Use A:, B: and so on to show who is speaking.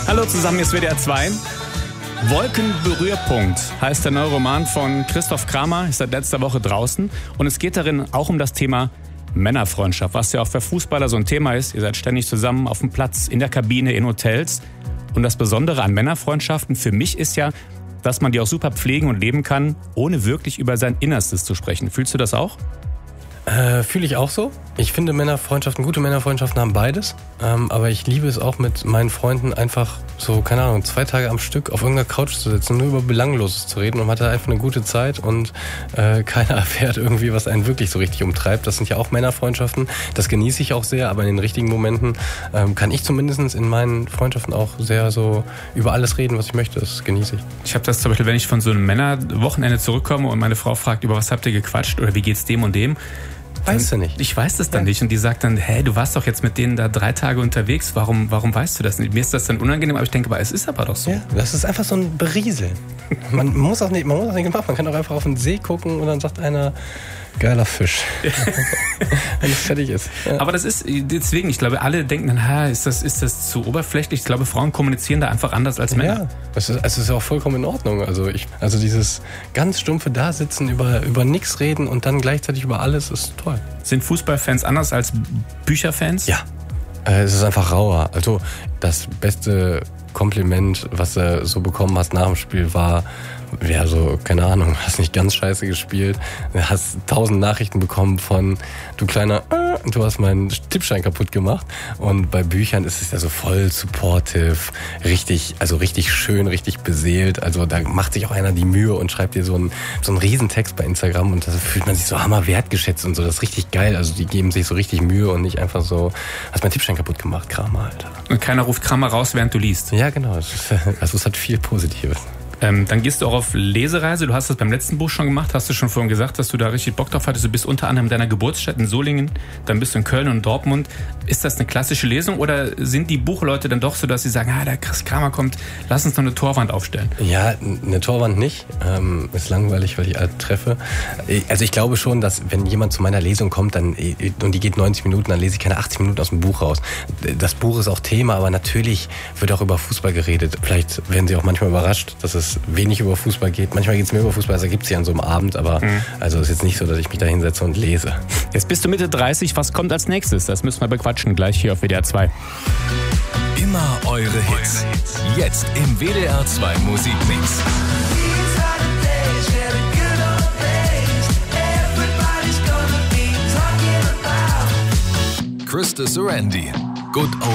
A: Hallo zusammen, hier ist WDR 2. Wolkenberührpunkt heißt der neue Roman von Christoph Kramer, ist seit letzter Woche draußen. Und es geht darin auch um das Thema Männerfreundschaft, was ja auch für Fußballer so ein Thema ist. Ihr seid ständig zusammen auf dem Platz, in der Kabine, in Hotels. Und das Besondere an Männerfreundschaften für mich ist ja, dass man die auch super pflegen und leben kann, ohne wirklich über sein Innerstes zu sprechen. Fühlst du das auch?
B: Fühle ich auch so. Ich finde gute Männerfreundschaften haben beides. Aber ich liebe es auch mit meinen Freunden einfach so, keine Ahnung, 2 Tage am Stück auf irgendeiner Couch zu sitzen und nur über Belangloses zu reden und man hat einfach eine gute Zeit und keiner erfährt irgendwie, was einen wirklich so richtig umtreibt. Das sind ja auch Männerfreundschaften. Das genieße ich auch sehr, aber in den richtigen Momenten kann ich zumindest in meinen Freundschaften auch sehr so über alles reden, was ich möchte. Das genieße ich.
A: Ich habe das zum Beispiel, wenn ich von so einem Männerwochenende zurückkomme und meine Frau fragt, über was habt ihr gequatscht oder wie geht's dem und dem?
B: Weißt du nicht.
A: Ich weiß das dann nicht. Und die sagt dann, du warst doch jetzt mit denen da 3 Tage unterwegs. Warum weißt du das nicht? Mir ist das dann unangenehm, aber ich denke, es ist aber doch so.
B: Ja, das ist einfach so ein Berieseln. Man muss auch nicht machen. Man kann auch einfach auf den See gucken und dann sagt einer, geiler Fisch. Wenn es fertig ist. Ja.
A: Aber das ist, deswegen, ich glaube, alle denken dann, ist das zu oberflächlich? Ich glaube, Frauen kommunizieren da einfach anders als Männer.
B: Ja, es ist auch vollkommen in Ordnung. Also dieses ganz stumpfe Dasitzen, über nichts reden und dann gleichzeitig über alles, ist toll.
A: Sind Fußballfans anders als Bücherfans?
B: Ja, es ist einfach rauer. Also das beste Kompliment, was du so bekommen hast nach dem Spiel, war, ja, so, keine Ahnung, hast nicht ganz scheiße gespielt, hast 1000 Nachrichten bekommen von, du kleiner, du hast meinen Tippschein kaputt gemacht. Und bei Büchern ist es ja so voll supportive, richtig schön, richtig beseelt. Also da macht sich auch einer die Mühe und schreibt dir so einen Riesentext bei Instagram und da fühlt man sich so hammer wertgeschätzt und so. Das ist richtig geil. Also die geben sich so richtig Mühe und nicht einfach so, hast meinen Tippschein kaputt gemacht, Kramer, Alter.
A: Und keiner ruft Kramer raus, während du liest.
B: Ja, genau. Es hat viel Positives.
A: Dann gehst du auch auf Lesereise. Du hast das beim letzten Buch schon gemacht. Hast du schon vorhin gesagt, dass du da richtig Bock drauf hattest. Du bist unter anderem in deiner Geburtsstadt in Solingen. Dann bist du in Köln und Dortmund. Ist das eine klassische Lesung oder sind die Buchleute dann doch so, dass sie sagen, der Chris Kramer kommt, lass uns noch eine Torwand aufstellen?
B: Ja, eine Torwand nicht. Ist langweilig, weil ich alle treffe. Also ich glaube schon, dass wenn jemand zu meiner Lesung kommt und die geht 90 Minuten, dann lese ich keine 80 Minuten aus dem Buch raus. Das Buch ist auch Thema, aber natürlich wird auch über Fußball geredet. Vielleicht werden sie auch manchmal überrascht, dass es wenig über Fußball geht. Manchmal geht es mehr über Fußball, das ergibt sich an so einem Abend, aber also ist jetzt nicht so, dass ich mich da hinsetze und lese.
A: Jetzt bist du Mitte 30, was kommt als nächstes? Das müssen wir bequatschen, gleich hier auf WDR 2.
C: Immer eure Hits. Jetzt im WDR 2 Musikmix. Krista Sorandi, Good Old